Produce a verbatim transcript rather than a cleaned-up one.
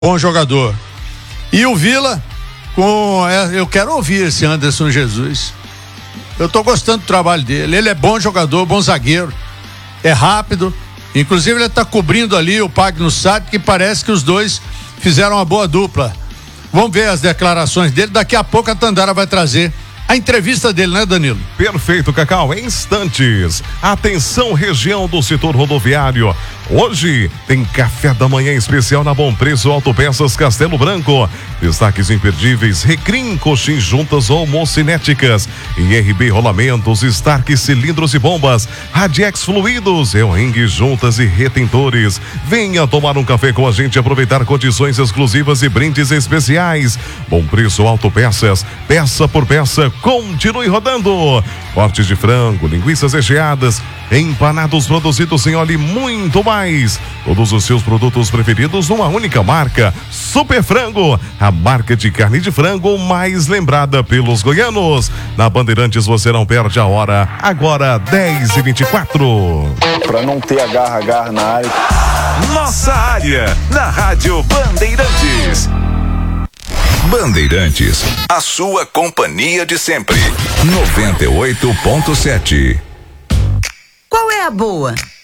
bom jogador. E o Vila, com, é, eu quero ouvir esse Anderson Jesus. Eu tô gostando do trabalho dele. Ele é bom jogador, bom zagueiro, é rápido. Inclusive ele tá cobrindo ali o Pagno Sarri, que parece que os dois fizeram uma boa dupla. Vamos ver as declarações dele. Daqui a pouco a Tandara vai trazer a entrevista dele, né, Danilo? Perfeito, Cacau. Em instantes. Atenção, região do setor rodoviário. Hoje tem café da manhã especial na Bom Preço Autopeças Castelo Branco. Destaques imperdíveis: Recrim, coxins, juntas ou mocinéticas. Em R B Rolamentos, Stark cilindros e bombas. Radiex Fluidos, Elring juntas e retentores. Venha tomar um café com a gente e aproveitar condições exclusivas e brindes especiais. Bom Preço Autopeças, peça por peça, continue rodando. Cortes de frango, linguiças recheadas, empanados produzidos sem óleo e muito mais. Todos os seus produtos preferidos numa única marca. Super Frango, a marca de carne de frango mais lembrada pelos goianos. Na Bandeirantes você não perde a hora. Agora dez e vinte e quatro. Pra não ter agarra-agarra na área. Nossa área, na Rádio Bandeirantes. Bandeirantes, a sua companhia de sempre. noventa e oito ponto sete. Qual é a boa?